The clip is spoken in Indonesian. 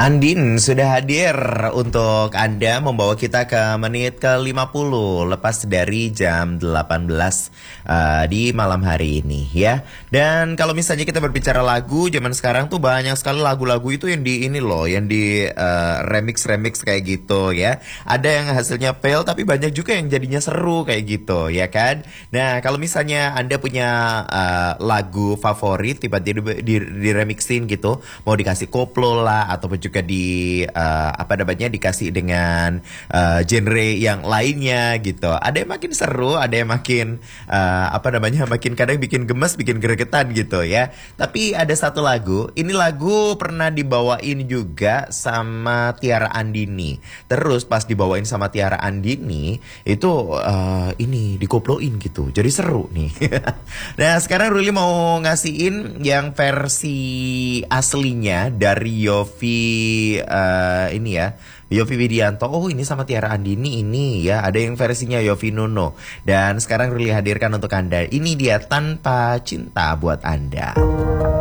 Andin sudah hadir untuk Anda membawa kita ke menit ke-50 lepas dari jam 18 di malam hari ini ya. Dan kalau misalnya kita berbicara lagu zaman sekarang tuh banyak sekali lagu-lagu itu yang di ini loh, yang di remix-remix kayak gitu ya. Ada yang hasilnya fail tapi banyak juga yang jadinya seru kayak gitu ya kan. Nah, kalau misalnya Anda punya lagu favorit tiba-tiba di remixin gitu, mau dikasih koplo lah ataupun juga dikasih dengan genre yang lainnya gitu. Ada yang makin seru, ada yang makin makin kadang bikin gemes, bikin gregetan gitu ya. Tapi ada satu lagu, ini lagu pernah dibawain juga sama Tiara Andini. Terus pas dibawain sama Tiara Andini itu ini dikoploin gitu. Jadi seru nih. Nah, sekarang Ruli mau ngasihin yang versi aslinya dari Yovie ini ya, Yovie Widianto. Oh, ini sama Tiara Andini ini ya. Ada yang versinya Yovie Nuno. Dan sekarang Ruli hadirkan untuk Anda. Ini dia Tanpa Cinta buat Anda.